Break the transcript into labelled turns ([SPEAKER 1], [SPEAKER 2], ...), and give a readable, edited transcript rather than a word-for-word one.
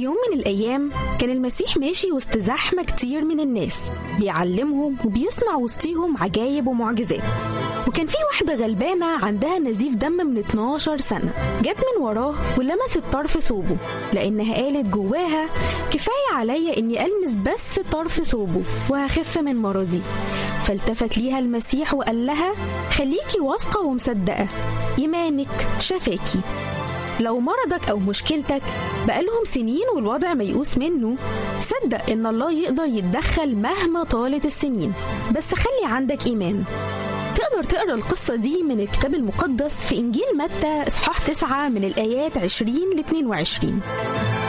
[SPEAKER 1] يوم من الأيام كان المسيح ماشي وسط زحمة كتير من الناس بيعلمهم وبيصنع وسطيهم عجائب ومعجزات. وكان في واحدة غلبانة عندها نزيف دم من 12 سنة جت من وراه ولمست طرف ثوبه، لأنها قالت جواها كفاية عليا إني ألمس بس طرف ثوبه وهخف من مرضي. فالتفت ليها المسيح وقال لها خليكي واثقة ومصدقة، إيمانك شفاكي. لو مرضك أو مشكلتك بقالهم سنين والوضع ميؤوس منه، صدق إن الله يقدر يتدخل مهما طالت السنين، بس خلي عندك إيمان. تقدر تقرأ القصة دي من الكتاب المقدس في إنجيل متى إصحاح 9 من الآيات 20 ل 22.